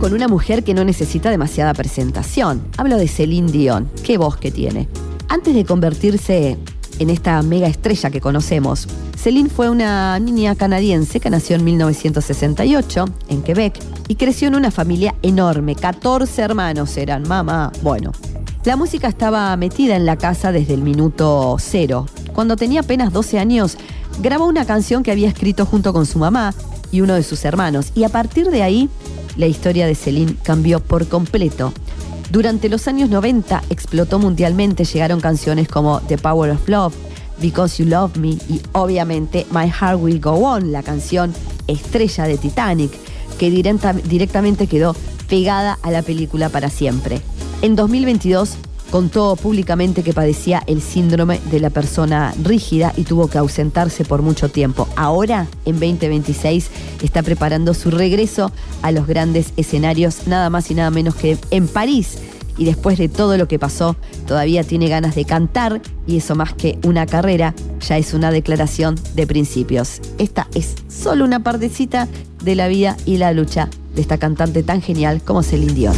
con una mujer que no necesita demasiada presentación. Hablo de Celine Dion. Qué voz que tiene. Antes de convertirse en esta mega estrella que conocemos, Celine fue una niña canadiense que nació en 1968 en Quebec y creció en una familia enorme. 14 hermanos eran, mamá. Bueno, la música estaba metida en la casa desde el minuto cero. Cuando tenía apenas 12 años, grabó una canción que había escrito junto con su mamá y uno de sus hermanos. Y a partir de ahí, la historia de Celine cambió por completo. Durante los años 90 explotó mundialmente, llegaron canciones como The Power of Love, Because You Love Me y obviamente My Heart Will Go On, la canción estrella de Titanic, que directamente quedó pegada a la película para siempre. En 2022 contó públicamente que padecía el síndrome de la persona rígida y tuvo que ausentarse por mucho tiempo. Ahora, en 2026, está preparando su regreso a los grandes escenarios, nada más y nada menos que en París. Y después de todo lo que pasó, todavía tiene ganas de cantar y eso más que una carrera, ya es una declaración de principios. Esta es solo una partecita de la vida y la lucha de esta cantante tan genial como Celine Dion.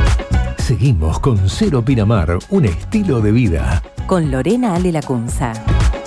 Seguimos con Cero Pinamar, un estilo de vida. Con Lorena Ale Lacunza.